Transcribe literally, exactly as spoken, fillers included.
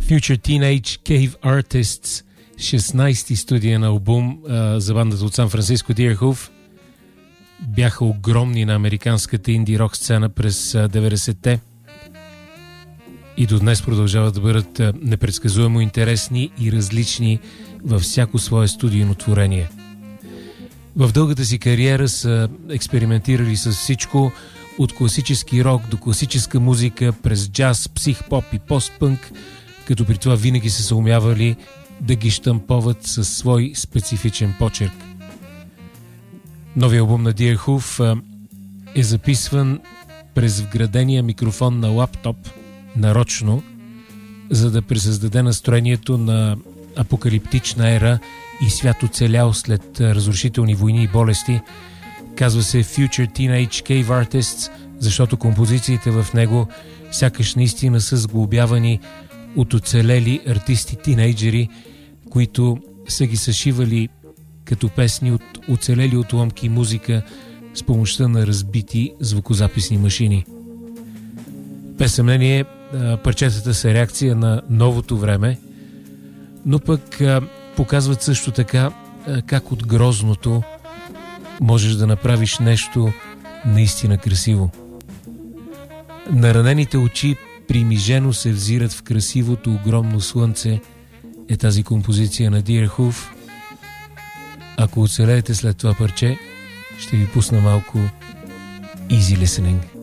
Future Teenage Cave Artists, шестнайсти студиен албум а, за бандата от Сан Франциско Deer Hoof. Бяха огромни на американската инди-рок сцена през деветдесетте и до днес продължават да бъдат а, непредсказуемо интересни и различни във всяко свое студийно творение. В дългата си кариера са експериментирали с всичко, от класически рок до класическа музика, през джаз, псих-поп и пост-пънк, като при това винаги се съумявали да ги щамповат със свой специфичен почерк. Новия албум на Deer Hoof е записван през вградения микрофон на лаптоп, нарочно, за да пресъздаде настроението на апокалиптична ера и свят оцелял след разрушителни войни и болести. Казва се Future Teenage Cave Artists, защото композициите в него сякаш наистина са сглобявани от оцелели артисти-тинейджери, които са ги съшивали като песни от оцелели отломки музика с помощта на разбити звукозаписни машини. Без съмнение, парчетата са реакция на новото време, но пък показват също така как от грозното можеш да направиш нещо наистина красиво. Наранените очи примижено се взират в красивото огромно слънце е тази композиция на Deer Hoof. Ако оцелеете след това парче, ще ви пусна малко easy listening.